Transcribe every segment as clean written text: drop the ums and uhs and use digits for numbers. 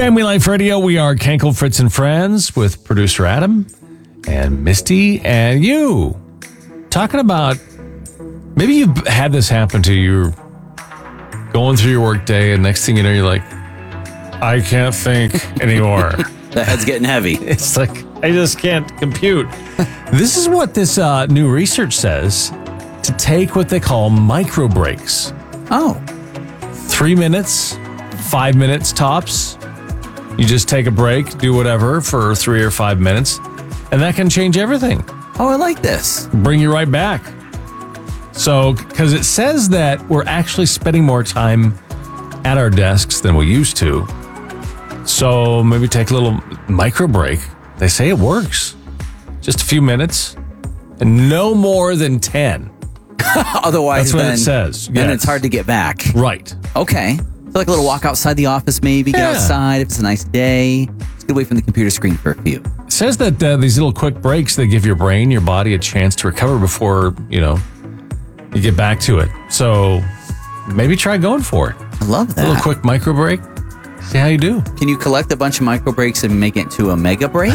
Family Life Radio. We are Kenkel, Fritz, and Friends with producer Adam and Misty and you. Talking about, maybe you've had this happen to you. You're going through your work day and next thing you know, you're like, I can't think anymore. The head's getting heavy. It's like, I just can't compute. This is what this new research says, to take what they call micro breaks. Oh. 3 minutes, 5 minutes tops. You just take a break, do whatever for 3 or 5 minutes, and that can change everything. Oh, I like this. Bring you right back. So, because it says that we're actually spending more time at our desks than we used to. So maybe take a little micro break. They say it works. Just a few minutes and no more than 10. Otherwise, that's what it says. Then it's hard to get back. Right. Okay. So like a little walk outside the office, maybe get outside if it's a nice day. Just get away from the computer screen for a few. It says that these little quick breaks, they give your brain, your body a chance to recover before, you get back to it. So maybe try going for it. I love that. A little quick micro break. See how you do. Can you collect a bunch of micro breaks and make it into a mega break?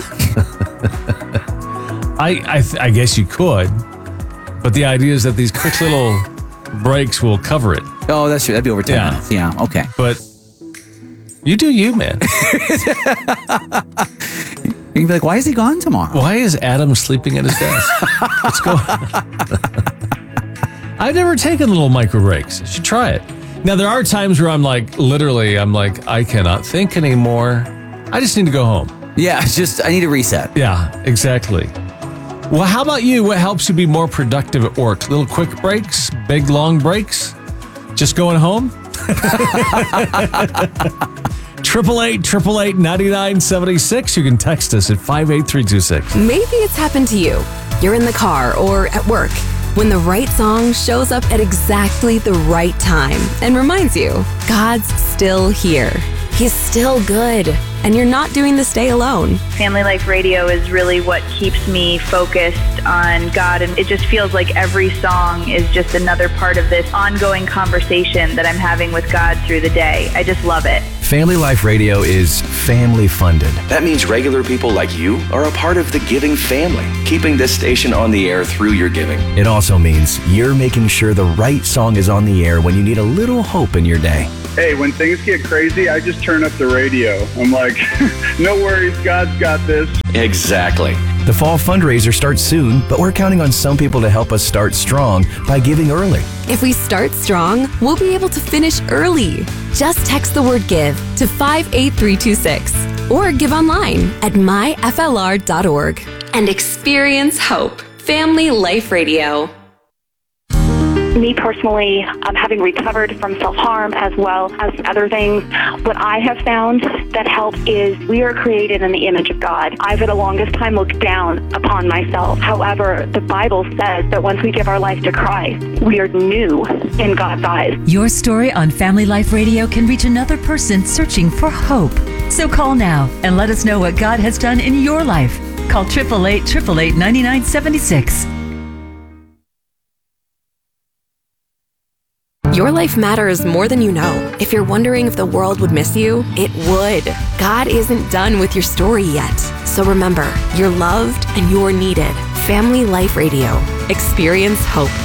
I guess you could, but the idea is that these quick little breaks will cover it. Oh, that's true. That'd be over 10 minutes. Yeah, okay. But you do you, man. You'd be like, why is he gone tomorrow? Why is Adam sleeping at his desk? What's going on? I've never taken little micro breaks. You should try it. Now, there are times where I'm like, I cannot think anymore. I just need to go home. Yeah, I need a reset. Yeah, exactly. Well, how about you? What helps you be more productive at work? Little quick breaks, big long breaks? Just going home? 888-888-9976. You can text us at 58326. Maybe it's happened to you. You're in the car or at work when the right song shows up at exactly the right time and reminds you, God's still here. He's still good. And you're not doing this day alone. Family Life Radio is really what keeps me focused on God. And it just feels like every song is just another part of this ongoing conversation that I'm having with God through the day. I just love it. Family Life Radio is family funded. That means regular people like you are a part of the giving family, keeping this station on the air through your giving. It also means you're making sure the right song is on the air when you need a little hope in your day. Hey, when things get crazy, I just turn up the radio. I'm like, no worries, God's got this. Exactly. The fall fundraiser starts soon, but we're counting on some people to help us start strong by giving early. If we start strong, we'll be able to finish early. Just text the word GIVE to 58326 or give online at myflr.org and experience hope. Family Life Radio. Me personally, having recovered from self-harm as well as other things, what I have found that helps is we are created in the image of God. I, for the longest time, looked down upon myself. However, the Bible says that once we give our life to Christ, we are new in God's eyes. Your story on Family Life Radio can reach another person searching for hope. So call now and let us know what God has done in your life. Call 888-888-9976. Your life matters more than you know. If you're wondering if the world would miss you, it would. God isn't done with your story yet. So remember, you're loved and you're needed. Family Life Radio. Experience hope.